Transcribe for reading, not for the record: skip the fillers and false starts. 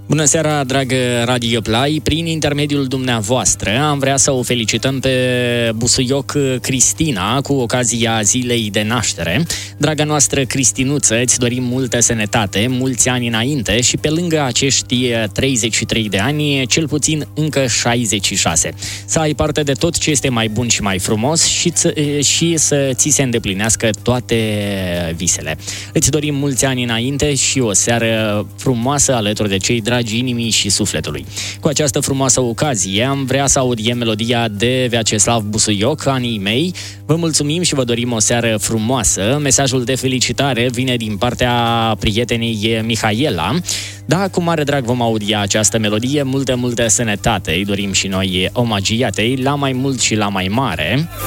Bună seara, dragă Radio Play! Prin intermediul dumneavoastră am vrea să o felicităm pe Busuioc Cristina cu ocazia zilei de naștere. Draga noastră Cristinuță, îți dorim multă sănătate, mulți ani înainte și pe lângă acești 33 de ani, cel puțin încă 66. Să ai parte de tot ce este mai bun și mai frumos și să ți se îndeplinească toate visele. Îți dorim mulți ani înainte și o seară frumoasă alături de cei dragi inimii și sufletului. Cu această frumoasă ocazie am vrea să audiem melodia de Vyacheslav Busuioc, Anii mei. Vă mulțumim și vă dorim o seară frumoasă. Mesajul de felicitare vine din partea prietenei Mihaela. Da, cu mare drag vom audia această melodie. Multă sănătate îi dorim și noi omagiatei, la mai mult și la mai mare.